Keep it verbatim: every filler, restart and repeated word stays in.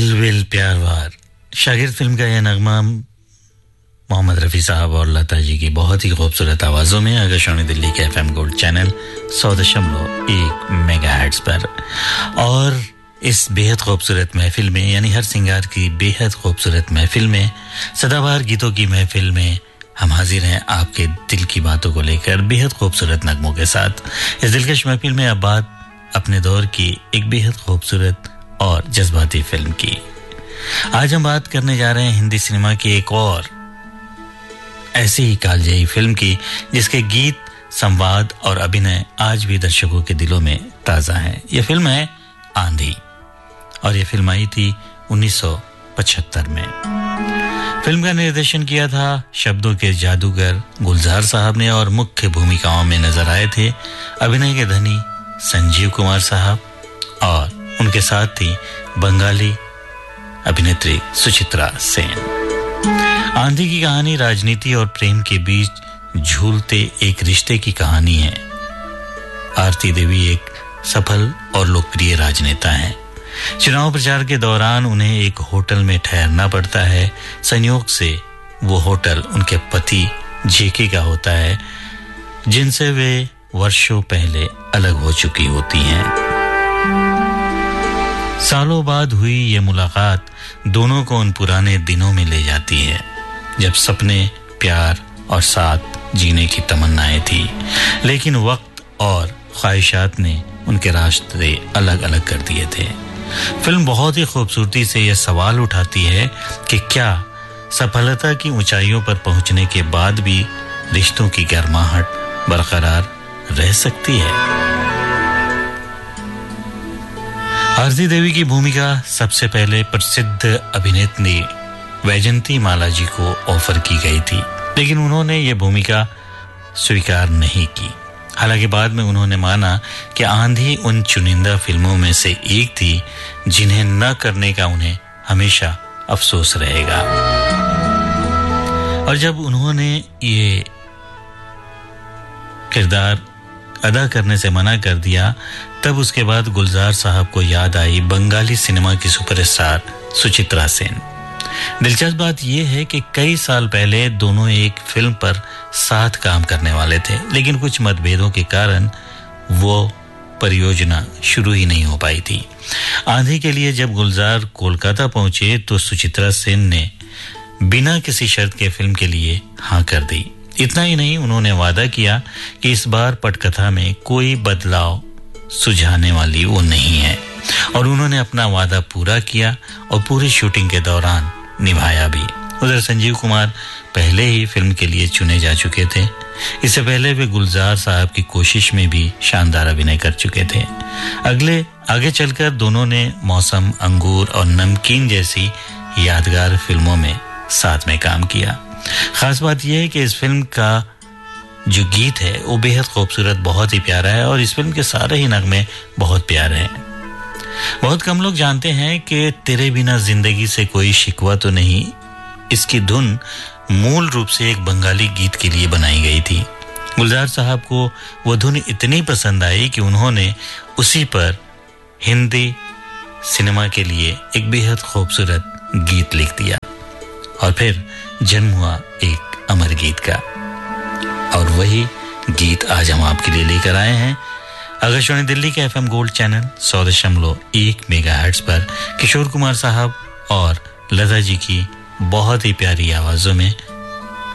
दिल विल प्यार वार शागिर्द फिल्म का यह नगमा मोहम्मद रफ़ी साहब और लता जी की बहुत ही खूबसूरत आवाज़ों में आकाशवाणी दिल्ली के एफएम गोल्ड चैनल सौ दशमलव एक मेगाहर्ट्ज़ पर। और इस बेहद खूबसूरत महफिल में यानी हर सिंगार की बेहद खूबसूरत महफिल में, सदाबहार गीतों की महफिल में हम हाजिर हैं आपके दिल की बातों को लेकर बेहद खूबसूरत नगमों के साथ। इस दिलकश महफिल में अब बात अपने दौर की एक बेहद खूबसूरत और जज्बाती फिल्म की। आज हम बात करने जा रहे हैं हिंदी सिनेमा की एक और ऐसी ही कालजयी फिल्म की जिसके गीत, संवाद और अभिनय आज भी दर्शकों के दिलों में ताज़ा है। यह फिल्म है आंधी और यह फिल्म आई थी उन्नीस सौ पचहत्तर में। फिल्म का निर्देशन किया था शब्दों के जादूगर गुलजार साहब ने और मुख्य भूमिकाओं में नजर आए थे अभिनय के धनी संजीव कुमार साहब और उनके साथ थी बंगाली अभिनेत्री सुचित्रा सेन। आंधी की कहानी राजनीति और प्रेम के बीच झूलते एक रिश्ते की कहानी है। आरती देवी एक सफल और लोकप्रिय राजनेता हैं। चुनाव प्रचार के दौरान उन्हें एक होटल में ठहरना पड़ता है। संयोग से वो होटल उनके पति जेके का होता है, जिनसे वे वर्षों पहले अलग हो चुकी होती हैं। सालों बाद हुई ये मुलाकात दोनों को उन पुराने दिनों में ले जाती है जब सपने, प्यार और साथ जीने की तमन्नाएं थी, लेकिन वक्त और ख्वाहिशात ने उनके रास्ते अलग अलग कर दिए थे। फिल्म बहुत ही खूबसूरती से यह सवाल उठाती है कि क्या सफलता की ऊंचाइयों पर पहुंचने के बाद भी रिश्तों की गर्माहट बरकरार रह सकती है। आरती देवी की भूमिका सबसे पहले प्रसिद्ध अभिनेत्री वैजंती माला जी को ऑफर की गई थी, लेकिन उन्होंने ये भूमिका स्वीकार नहीं की। हालांकि बाद में उन्होंने माना कि आंधी उन चुनिंदा फिल्मों में से एक थी जिन्हें न करने का उन्हें हमेशा अफसोस रहेगा। और जब उन्होंने ये किरदार अदा करने से मना कर दिया, तब उसके बाद गुलजार साहब को याद आई बंगाली सिनेमा की सुपरस्टार सुचित्रा सेन। दिलचस्प बात यह है कि कई साल पहले दोनों एक फिल्म पर साथ काम करने वाले थे, लेकिन कुछ मतभेदों के कारण वो परियोजना शुरू ही नहीं हो पाई थी। आंधी के लिए जब गुलजार कोलकाता पहुंचे तो सुचित्रा सेन ने बिना किसी शर्त के फिल्म के लिए हाँ कर दी। इतना ही नहीं, उन्होंने वादा किया कि इस बार पटकथा में कोई बदलाव सुझाने वाली वो नहीं है, और उन्होंने अपना वादा पूरा किया और पूरी शूटिंग के दौरान निभाया भी। उधर संजीव कुमार पहले ही फिल्म के लिए चुने जा चुके थे। इससे पहले वे गुलजार साहब की कोशिश में भी शानदार अभिनय कर चुके थे। अगले आगे चलकर दोनों ने मौसम, अंगूर और नमकीन जैसी यादगार फिल्मों में साथ में काम किया। खास बात यह है कि इस फिल्म का जो गीत है वो बेहद खूबसूरत, बहुत ही प्यारा है और इस फिल्म के सारे ही नगमे बहुत प्यारे हैं। बहुत कम लोग जानते हैं कि तेरे बिना जिंदगी से कोई शिकवा तो नहीं, इसकी धुन मूल रूप से एक बंगाली गीत के लिए बनाई गई थी। गुलजार साहब को वो धुन इतनी पसंद आई कि उन्होंने उसी पर हिंदी सिनेमा के लिए एक बेहद खूबसूरत गीत लिख दिया और फिर जन्म हुआ एक अमर गीत का। और वही गीत आज हम आपके लिए लेकर आए हैं आकाशवाणी दिल्ली के एफएम गोल्ड चैनल सौ दशमलव एक मेगाहर्ट्ज़ पर किशोर कुमार साहब और लता जी की बहुत ही प्यारी आवाजों में